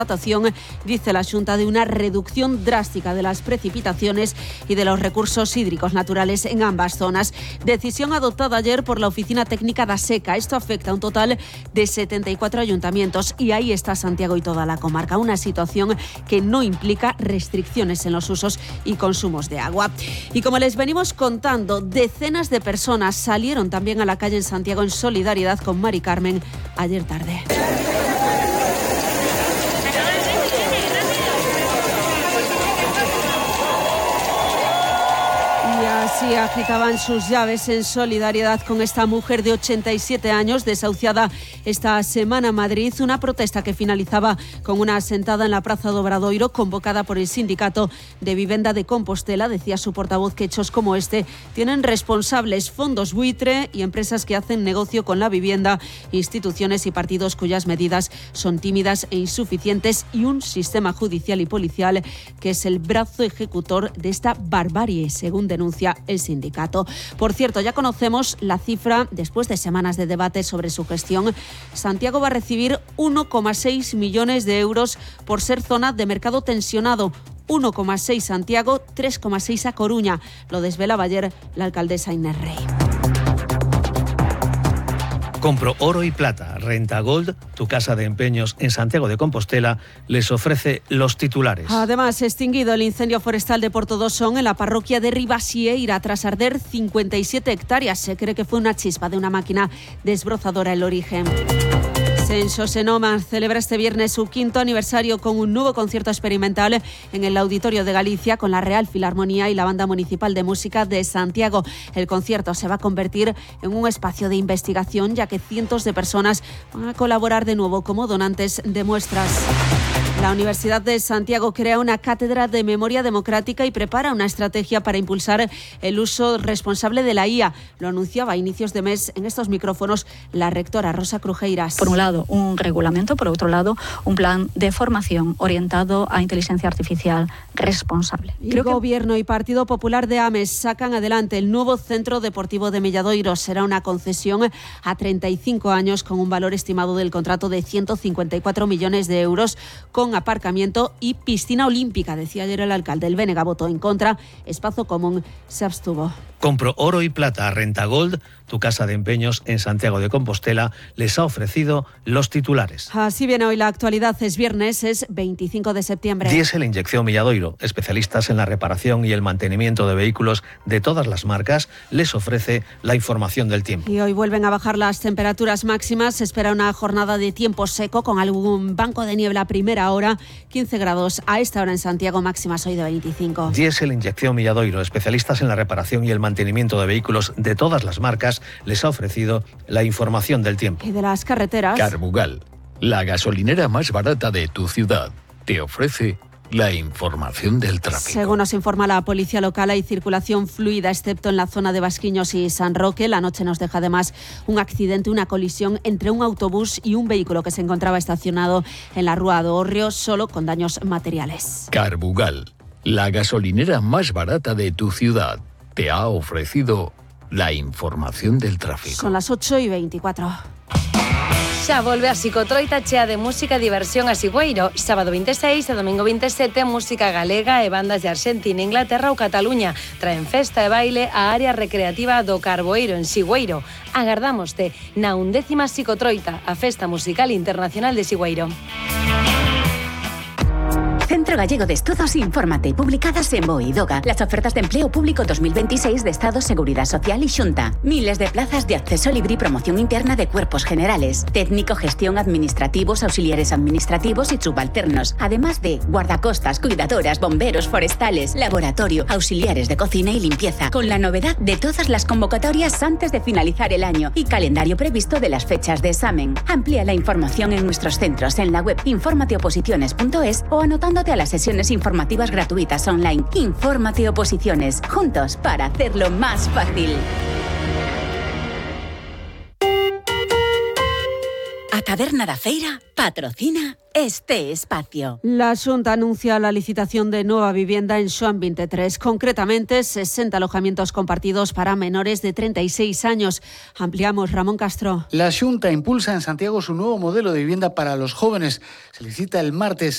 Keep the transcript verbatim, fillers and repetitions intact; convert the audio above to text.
dice la Xunta, de una reducción drástica de las precipitaciones y de los recursos hídricos naturales en ambas zonas. Decisión adoptada ayer por la Oficina Técnica da Seca. Esto afecta a un total de setenta y cuatro ayuntamientos y ahí está Santiago y toda la comarca. Una situación que no implica restricciones en los usos y consumos de agua. Y como les venimos contando, decenas de personas salieron también a la calle en Santiago en solidaridad con Mari Carmen ayer tarde. Así agitaban sus llaves en solidaridad con esta mujer de ochenta y siete años, desahuciada esta semana en Madrid. Una protesta que finalizaba con una asentada en la Praza do Obradoiro, convocada por el Sindicato de Vivenda de Compostela. Decía su portavoz que hechos como este tienen responsables fondos buitre y empresas que hacen negocio con la vivienda, instituciones y partidos cuyas medidas son tímidas e insuficientes, y un sistema judicial y policial que es el brazo ejecutor de esta barbarie, según denuncia el sindicato. Por cierto, ya conocemos la cifra después de semanas de debate sobre su gestión. Santiago va a recibir uno coma seis millones de euros por ser zona de mercado tensionado. uno coma seis Santiago, tres coma seis a Coruña. Lo desvelaba ayer la alcaldesa Inés Rey. Compro oro y plata. Renta Gold, tu casa de empeños en Santiago de Compostela, les ofrece los titulares. Además, extinguido el incendio forestal de Portodosón en la parroquia de Ribasieira tras arder cincuenta y siete hectáreas. Se cree que fue una chispa de una máquina desbrozadora el origen. Senso Senoma celebra este viernes su quinto aniversario con un nuevo concierto experimental en el Auditorio de Galicia con la Real Filarmonía y la Banda Municipal de Música de Santiago. El concierto se va a convertir en un espacio de investigación, ya que cientos de personas van a colaborar de nuevo como donantes de muestras. La Universidad de Santiago crea una cátedra de memoria democrática y prepara una estrategia para impulsar el uso responsable de la I A. Lo anunciaba a inicios de mes en estos micrófonos la rectora Rosa Crujeiras. Por un lado, un reglamento, por otro lado, un plan de formación orientado a inteligencia artificial responsable. El Creo Gobierno que... y Partido Popular de Ames sacan adelante el nuevo Centro Deportivo de Milladoiro. Será una concesión a treinta y cinco años con un valor estimado del contrato de ciento cincuenta y cuatro millones de euros, con aparcamiento y piscina olímpica, decía ayer el alcalde. El Bénega votó en contra, Espacio Común se abstuvo. Compro oro y plata. Renta Gold, tu casa de empeños en Santiago de Compostela, les ha ofrecido los titulares. Así viene hoy la actualidad. Es viernes, es veinticinco de septiembre. Diesel Inyección Milladoiro, especialistas en la reparación y el mantenimiento de vehículos de todas las marcas, les ofrece la información del tiempo. Y hoy vuelven a bajar las temperaturas máximas. Se espera una jornada de tiempo seco con algún banco de niebla a primera hora. quince grados a esta hora en Santiago, máximas hoy de veinticinco. Diesel Inyección Milladoiro, especialistas en la reparación y el mantenimiento de vehículos de todas las marcas, les ha ofrecido la información del tiempo. Y de las carreteras. Carbugal, la gasolinera más barata de tu ciudad, te ofrece la información del tráfico. Según nos informa la policía local, hay circulación fluida, excepto en la zona de Basquiños y San Roque. La noche nos deja además un accidente, una colisión entre un autobús y un vehículo que se encontraba estacionado en la Rúa do Hórreo, solo con daños materiales. Carbugal, la gasolinera más barata de tu ciudad, te ha ofrecido la información del tráfico. Son las ocho y veinticuatro. Xa volve a Psicotroita chea de música e diversión a Sigüeiro. Sábado veintiséis e domingo veintisiete, música galega e bandas de Argentina, Inglaterra ou Cataluña. Traen festa e baile a área recreativa do Carboeiro en Sigüeiro. Agardámoste na undécima Psicotroita, a festa musical internacional de Sigüeiro. Centro Gallego de Estudos, infórmate. Publicadas en BOE y DOGA. Las ofertas de empleo público dos mil veintiséis de Estado, Seguridad Social y Xunta. Miles de plazas de acceso libre y promoción interna de cuerpos generales. Técnico, gestión, administrativos, auxiliares administrativos y subalternos. Además de guardacostas, cuidadoras, bomberos, forestales, laboratorio, auxiliares de cocina y limpieza. Con la novedad de todas las convocatorias antes de finalizar el año y calendario previsto de las fechas de examen. Amplía la información en nuestros centros en la web informateoposiciones punto es o anotándote a las sesiones informativas gratuitas online. Infórmate Oposiciones, juntos para hacerlo más fácil. A Taberna da Feira patrocina este espacio. La Xunta anuncia la licitación de nueva vivienda en Xoán veintitrés, concretamente sesenta alojamientos compartidos para menores de treinta y seis años. Ampliamos, Ramón Castro. La Xunta impulsa en Santiago su nuevo modelo de vivienda para los jóvenes. Se licita el martes